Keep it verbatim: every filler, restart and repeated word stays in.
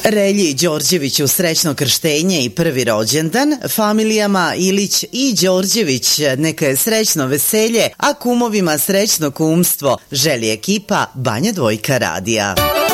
Relji Đorđeviću srećno krštenje i prvi rođendan, familijama Ilić i Đorđević neka je srećno veselje, a kumovima srećno kumstvo, želi ekipa Banja Dvojka radija.